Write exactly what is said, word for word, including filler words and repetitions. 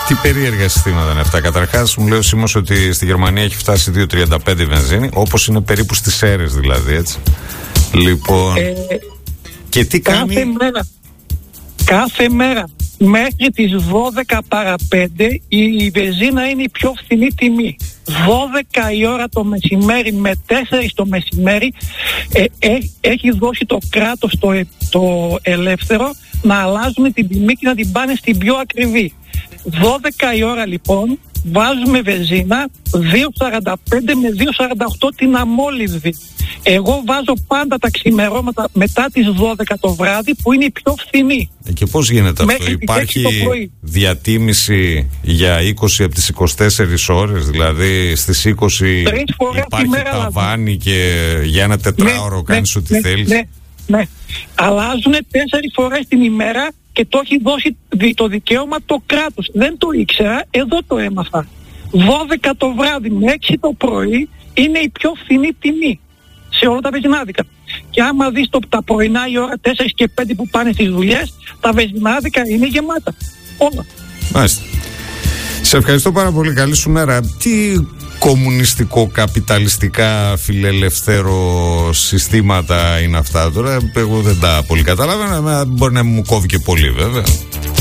Τι περίεργα συστήματα είναι αυτά. Καταρχάς, μου λέει ο Σίμος ότι στη Γερμανία έχει φτάσει δύο τριάντα πέντε η βενζίνη, όπως είναι περίπου στις Σέρρες δηλαδή, έτσι. Λοιπόν. Ε, και τι κάθε κάνει. Κάθε μέρα. Κάθε μέρα. Μέχρι τις δώδεκα παρά πέντε η βενζίνα είναι η πιο φθηνή τιμή. δώδεκα η ώρα το μεσημέρι με τέσσερα το μεσημέρι ε, ε, έχει δώσει το κράτος το, το ελεύθερο να αλλάζουν την τιμή και να την πάνε στην πιο ακριβή. δώδεκα η ώρα λοιπόν βάζουμε βενζίνα δύο σαράντα πέντε με δύο σαράντα οκτώ την αμόλυβδη. Εγώ βάζω πάντα τα ξημερώματα μετά τις δώδεκα το βράδυ που είναι η πιο φθηνή. Ε, και πώς γίνεται αυτό? Μέχρι Υπάρχει διατίμηση για είκοσι από τις είκοσι τέσσερις ώρες, δηλαδή στις είκοσι υπάρχει ταβάνι και για ένα τετράωρο ναι, κάνεις ναι, ό,τι ναι, θέλεις. Ναι, ναι. Αλλάζουν τέσσερις φορές την ημέρα και το έχει δώσει το δικαίωμα το κράτος. Δεν το ήξερα, εδώ το έμαθα. δώδεκα το βράδυ με έξι το πρωί είναι η πιο φθηνή τιμή σε όλα τα βενζινάδικα. Και άμα δεις το, τα πρωινά η ώρα τέσσερα και πέντε που πάνε στις δουλειές, τα βενζινάδικα είναι γεμάτα. Όλα. Μάλιστα. Σε ευχαριστώ πάρα πολύ. Καλή σου μέρα. Τι κομμουνιστικό, καπιταλιστικά, φιλελευθέρο συστήματα είναι αυτά τώρα? Εγώ δεν τα πολύ καταλάβαινα. Μπορεί να μου κόβει και πολύ βέβαια.